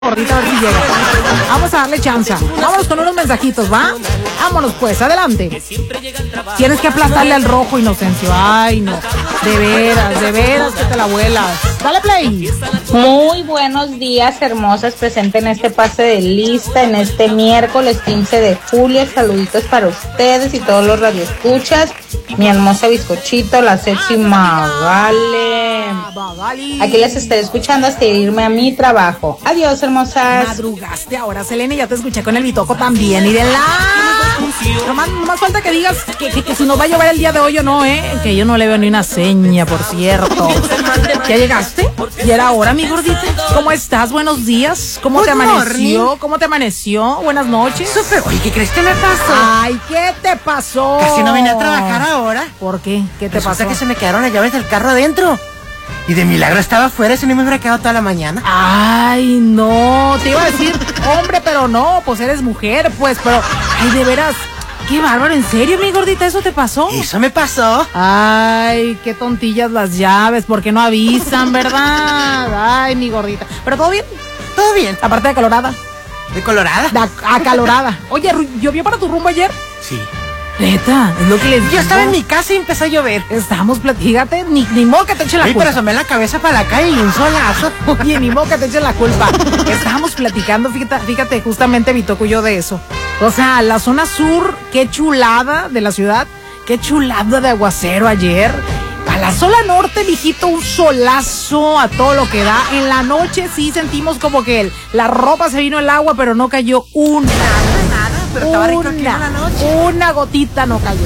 Gordita, a ver si llega. Vamos a darle chance. Vámonos con unos mensajitos, ¿va? Vámonos pues, adelante. Tienes que aplastarle al rojo, Inocencio. Ay, no. De veras que te la vuelas. Dale play. Muy buenos días, hermosas, presente en este pase de lista, en este miércoles 15 de julio. Saluditos para ustedes y todos los radioescuchas. Mi hermosa bizcochito, la sexy Magali. Aquí les estaré escuchando hasta irme a mi trabajo. Adiós, hermosas. Madrugaste ahora, Selene, ya te escuché con el bitoco también. Y de la... Nomás falta que digas que si nos va a llover el día de hoy o no, que yo no le veo ni una seña, por cierto. ¿Ya llegaste? ¿Ya era hora, mi gordita? ¿Cómo estás? Buenos días. ¿Cómo te amaneció? Morning. ¿Cómo te amaneció? Buenas noches. Súper. Oye, ¿qué crees que me pasó? Ay, ¿qué te pasó? Casi no vine a trabajar ahora. ¿Por qué? ¿Qué te Resulta pasó? que se me quedaron las llaves del carro adentro. Y de milagro estaba afuera, si no me hubiera quedado toda la mañana. Ay, no, te iba a decir hombre, pero no, pues eres mujer, pues, pero, ay, de veras, qué bárbaro, ¿en serio, mi gordita, eso te pasó? Eso me pasó. Ay, qué tontillas las llaves, porque no avisan, ¿verdad? Ay, mi gordita, pero todo bien, Todo bien. aparte de acalorada, ¿De colorada? acalorada. Oye, ¿llovió para tu rumbo ayer? Sí. Neta, es lo que les digo. Yo estaba en mi casa y empezó a llover. Estamos fíjate, ni modo que te eche la Oye, culpa. pero asomé la cabeza para la calle y un solazo. Oye, ni modo que te echen la culpa. Estábamos platicando, fíjate, justamente Bitoco y yo de eso. O sea, la zona sur, qué chulada de la ciudad, qué chulada de aguacero ayer. A la zona norte, mijito, un solazo a todo lo que da. En la noche sí sentimos como que la ropa se vino el agua, pero no cayó Nada, pero estaba rico aquí en la noche. una gotita no cayó.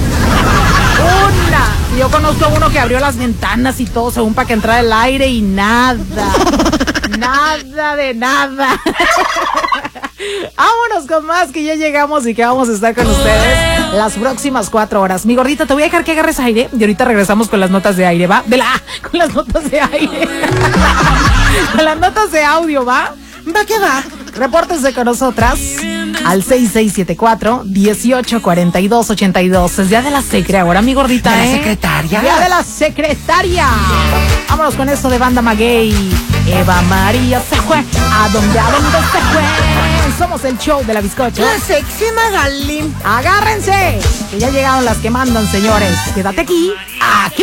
Una. Yo conozco a uno que abrió las ventanas y todo según para que entrara el aire y nada. Nada de nada. Vámonos con más, que ya llegamos y que vamos a estar con ustedes las próximas 4 horas. Mi gordita, te voy a dejar que agarres aire y ahorita regresamos con las notas de aire, ¿va? Con las notas de aire. Con las notas de audio, ¿va? Va que va. Repórtense con nosotras al 6674-184282. Es día de la secre ahora, mi gordita, ¿De la secretaria? Día de la secretaria. Vámonos con esto de Banda Maguey. Eva María se fue. ¿A dónde se fue? Somos el show de la bizcocha. La sexy Magali. Agárrense, que ya llegaron las que mandan, señores. Quédate aquí.